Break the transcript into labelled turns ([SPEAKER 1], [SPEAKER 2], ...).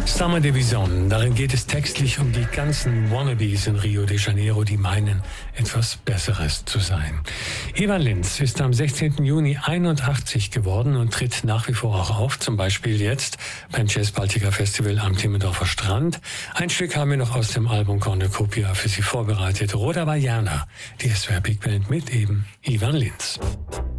[SPEAKER 1] Summer de Vision, darin geht es textlich um die ganzen Wannabes in Rio de Janeiro, die meinen, etwas Besseres zu sein. Ivan Lins ist am 16. Juni 81 geworden und tritt nach wie vor auch auf, zum Beispiel jetzt beim Jazz Baltica Festival am Timmendorfer Strand. Ein Stück haben wir noch aus dem Album Cornucopia für Sie vorbereitet. Roda Baiana, die SWR Big Band mit eben Ivan Lins.